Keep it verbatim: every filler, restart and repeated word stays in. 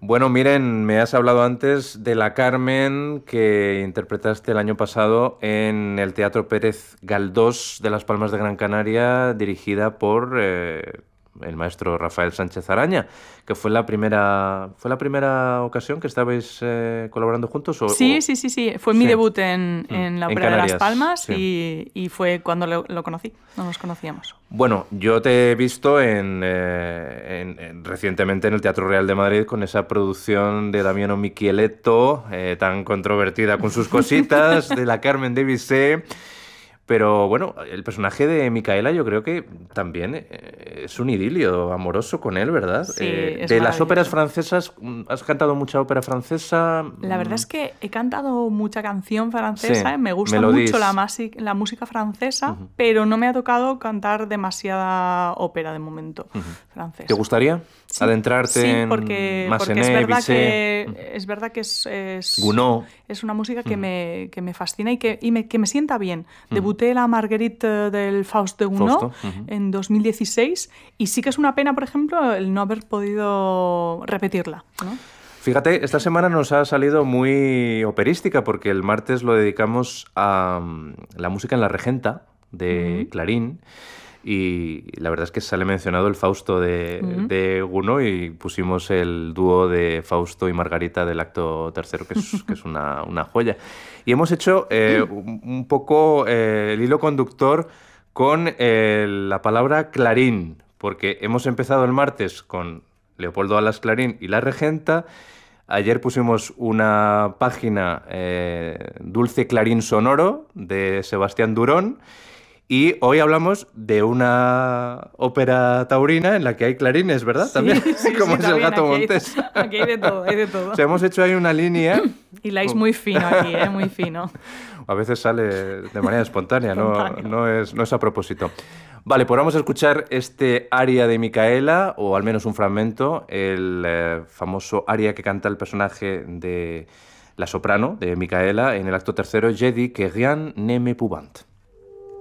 Bueno, miren, me has hablado antes de la Carmen que interpretaste el año pasado en el Teatro Pérez Galdós de Las Palmas de Gran Canaria, dirigida por eh, el maestro Rafael Sánchez Araña, que fue la primera, ¿fue la primera ocasión que estabais eh, colaborando juntos? O, sí, o... sí, sí, sí. Fue mi sí. debut en, en la en Ópera de Las Palmas sí. y, y fue cuando lo, lo conocí, no nos conocíamos. Bueno, yo te he visto en, eh, en, en, recientemente en el Teatro Real de Madrid con esa producción de Damiano Micheletto, eh, tan controvertida con sus cositas, de la Carmen de Bizet. Pero bueno, el personaje de Micaela yo creo que también eh, es un idilio amoroso con él, ¿verdad? Sí, eh, es de las óperas francesas, ¿has cantado mucha ópera francesa? La verdad es que he cantado mucha canción francesa, sí, me gusta melodies. mucho la, masi- la música francesa, Uh-huh. pero no me ha tocado cantar demasiada ópera de momento uh-huh. francesa. ¿Te gustaría sí, adentrarte sí, en porque, Massenet, porque es verdad Bizet, que, uh-huh. es, verdad que es, es, Gounod. es una música que, uh-huh. me, que me fascina y que, y me, que me sienta bien. Uh-huh. Debuté la Marguerite del Faust de Gounod uh-huh. en dos mil dieciséis y sí que es una pena, por ejemplo, el no haber podido repetirla, ¿no? Fíjate, esta semana nos ha salido muy operística porque el martes lo dedicamos a um, la música en la Regenta de uh-huh. Clarín y la verdad es que sale mencionado el Fausto de, uh-huh. de Gounod y pusimos el dúo de Fausto y Margarita del acto tercero, que es, que es una, una joya. Y hemos hecho eh, un, un poco eh, el hilo conductor con eh, la palabra Clarín, porque hemos empezado el martes con Leopoldo Alas Clarín y la Regenta. Ayer pusimos una página, eh, Dulce Clarín Sonoro, de Sebastián Durón. Y hoy hablamos de una ópera taurina en la que hay clarines, ¿verdad? Sí, también, sí, como sí, es también. el gato aquí montés. Hay, aquí hay de todo, hay de todo. O sea, hemos hecho ahí una línea... Hiláis muy fino aquí, ¿eh? Muy fino. A veces sale de manera espontánea, no, no, es, no es a propósito. Vale, pues vamos a escuchar este aria de Micaela, o al menos un fragmento, el eh, famoso aria que canta el personaje de la soprano, de Micaela, en el acto tercero, Je dis que rien ne m'épouvante.